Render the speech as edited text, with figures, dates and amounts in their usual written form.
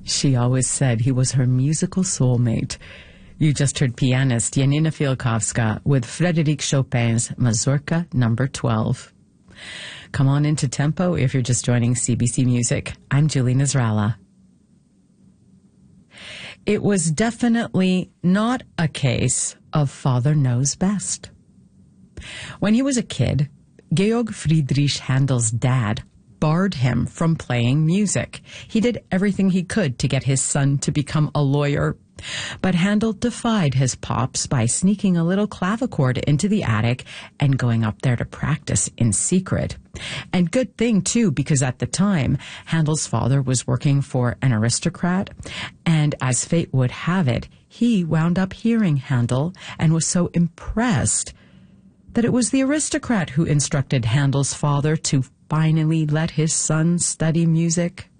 She always said he was her musical soulmate. You just heard pianist Janina Fialkowska with Frédéric Chopin's Mazurka No. 12. Come on into tempo if you're just joining CBC Music. I'm Julie Nasrallah. It was definitely not a case of father knows best. When he was a kid, Georg Friedrich Handel's dad barred him from playing music. He did everything he could to get his son to become a lawyer. But Handel defied his pops by sneaking a little clavichord into the attic and going up there to practice in secret. And good thing, too, because at the time, Handel's father was working for an aristocrat, and as fate would have it, he wound up hearing Handel and was so impressed that it was the aristocrat who instructed Handel's father to finally let his son study music.